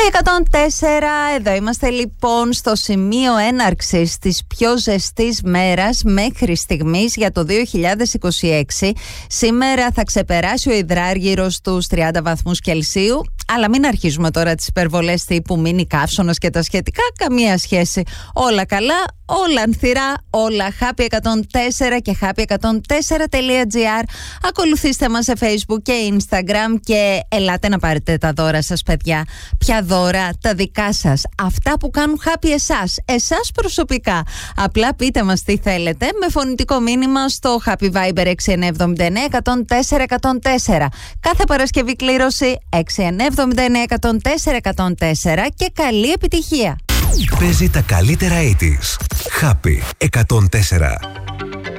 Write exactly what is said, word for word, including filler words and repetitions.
εκατόν τέσσερα, εδώ είμαστε λοιπόν στο σημείο έναρξης της πιο ζεστής μέρας μέχρι στιγμής για το δύο χιλιάδες είκοσι έξι. Σήμερα θα ξεπεράσει ο υδράργυρος τους τριάντα βαθμούς Κελσίου, αλλά μην αρχίζουμε τώρα τις υπερβολές τύπου μίνι καύσωνας και τα σχετικά, καμία σχέση. Όλα καλά, όλα ανθυρά, όλα Happy εκατόν τέσσερα και happy εκατόν τέσσερα τελεία gr. Ακολουθήστε μας σε Facebook και Instagram και ελάτε να πάρετε τα δώρα σας, παιδιά. Ποια δώρα? Τα δικά σας, αυτά που κάνουν happy εσάς, εσάς προσωπικά. Απλά πείτε μας τι θέλετε με φωνητικό μήνυμα στο Happy Viber έξι εννιά εβδομήντα εννέα εκατόν τέσσερα εκατόν τέσσερα. Κάθε Παρασκευή κλήρωση έξι εννιά εβδομήντα εννέα εκατόν τέσσερα εκατόν τέσσερα και καλή επιτυχία. Παίζει τα καλύτερα ογδόντα. Happy εκατόν τέσσερα.